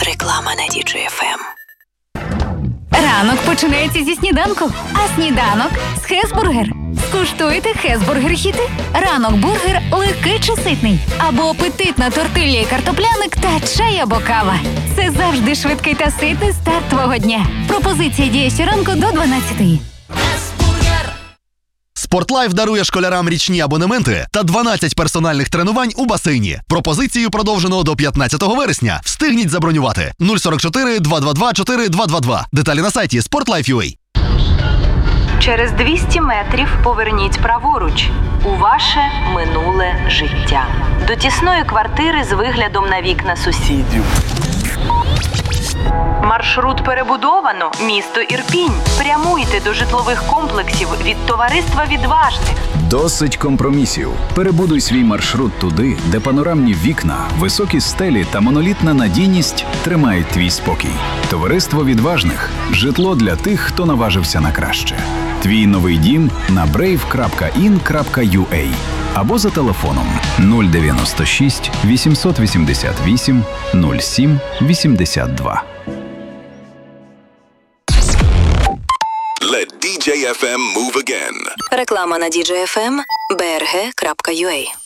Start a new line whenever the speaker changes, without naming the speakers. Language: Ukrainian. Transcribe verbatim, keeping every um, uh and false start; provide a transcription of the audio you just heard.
Реклама на ді джей еф ем.
Ранок починається зі сніданку, а сніданок з Хесбургер. Скуштуйте Хесбургер-хіти. Ранок бургер легкий чи ситний. Або апетитна тортилья і картопляник та чай або кава. Це завжди швидкий та ситний старт твого дня. Пропозиція діє щоранку до дванадцятої.
Спортлайф дарує школярам річні абонементи та дванадцять персональних тренувань у басейні. Пропозицію продовжено до п'ятнадцятого вересня. Встигніть забронювати. нуль сорок чотири два два два чотири два два два. Деталі на сайті спортлайф крапка ю а.
Через двісті метрів поверніть праворуч у ваше минуле життя. До тісної квартири з виглядом на вікна сусідів. Маршрут перебудовано. Місто Ірпінь. Прямуйте до житлових комплексів від товариства відважних.
Досить компромісів. Перебудуй свій маршрут туди, де панорамні вікна, високі стелі та монолітна надійність тримають твій спокій. Товариство відважних. Житло для тих, хто наважився на краще. Твій новий дім на брейв крапка ін крапка ю а або за телефоном нуль дев'яносто шість вісімсот вісімдесят вісім нуль сім вісімдесят два.
Let ді джей еф ем move again.
Реклама на ді джей еф ем. бе ер ге крапка ю а.